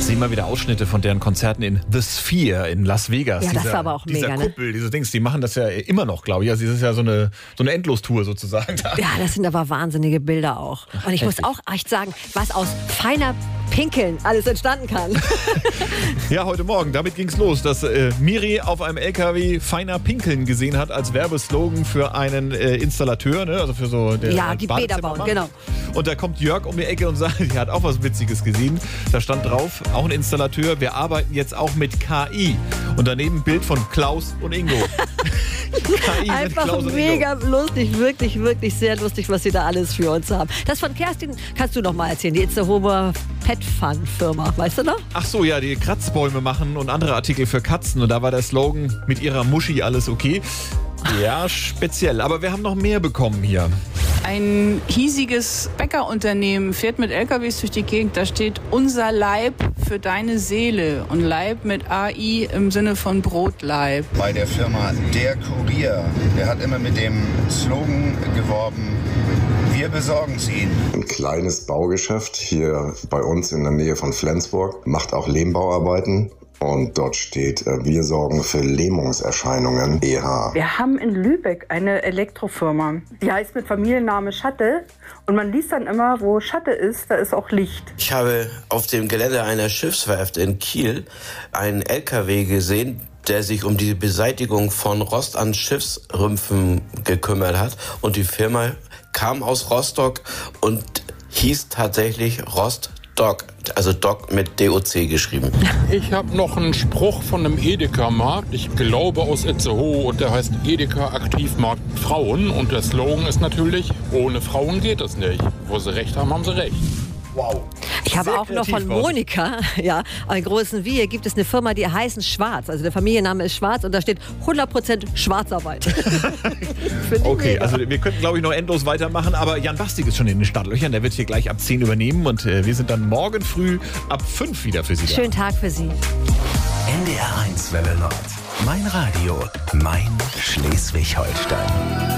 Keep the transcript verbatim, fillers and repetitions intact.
Sehen mal wieder Ausschnitte von deren Konzerten in The Sphere in Las Vegas. Ja, das dieser, war aber auch dieser mega, Kuppel, ne? Diese Dings, die machen das ja immer noch, glaube ich. Also das ist ja so eine, so eine Endlostour sozusagen. Ja, das sind aber wahnsinnige Bilder auch. Und ich muss auch echt sagen, was aus feiner Pinkeln alles entstanden kann. Ja, heute Morgen, damit ging's los, dass äh, Miri auf einem L K W feiner Pinkeln gesehen hat als Werbeslogan für einen äh, Installateur, ne? Also für so der Ja, die Bäder bauen, genau. Und da kommt Jörg um die Ecke und sagt, er hat auch was Witziges gesehen. Da stand drauf, auch ein Installateur, wir arbeiten jetzt auch mit K I. Und daneben ein Bild von Klaus und Ingo. K I Einfach Klaus und mega Ingo. lustig, wirklich, wirklich sehr lustig, was sie da alles für uns haben. Das von Kerstin kannst du noch mal erzählen, die It's a Homer Pet Fun Firma, weißt du noch? Ach so, ja, die Kratzbäume machen und andere Artikel für Katzen. Und da war der Slogan, mit ihrer Muschi alles okay. Ja, speziell. Aber wir haben noch mehr bekommen hier. Ein hiesiges Bäckerunternehmen fährt mit L K Ws durch die Gegend. Da steht unser Leib für deine Seele. Und Leib mit A I im Sinne von Brotleib. Bei der Firma Der Kurier, der hat immer mit dem Slogan geworben, wir besorgen es Ihnen. Ein kleines Baugeschäft hier bei uns in der Nähe von Flensburg, macht auch Lehmbauarbeiten. Und dort steht, wir sorgen für Lähmungserscheinungen, E H. Wir haben in Lübeck eine Elektrofirma. Die heißt mit Familienname Schatte. Und man liest dann immer, wo Schatte ist, da ist auch Licht. Ich habe auf dem Gelände einer Schiffswerft in Kiel einen L K W gesehen, der sich um die Beseitigung von Rost an Schiffsrümpfen gekümmert hat. Und die Firma kam aus Rostock und hieß tatsächlich Rost Doc, also Doc mit D O C geschrieben. Ich habe noch einen Spruch von einem Edeka-Markt, ich glaube aus Itzehoe, und der heißt Edeka Aktivmarkt Frauen. Und der Slogan ist natürlich, ohne Frauen geht es nicht. Wo sie recht haben, haben sie recht. Wow. Ich habe Sehr auch noch von kreativ, Monika, ja, in Großen Wiehe gibt es eine Firma, die heißen Schwarz. Also der Familienname ist Schwarz und da steht hundert Prozent Schwarzarbeit. Okay, also wir könnten, glaube ich, noch endlos weitermachen, aber Jan Bastig ist schon in den Startlöchern, der wird hier gleich ab zehn übernehmen und äh, wir sind dann morgen früh ab fünf wieder für Sie da. Schönen Tag für Sie. N D R eins Welle Nord. Mein Radio, mein Schleswig-Holstein.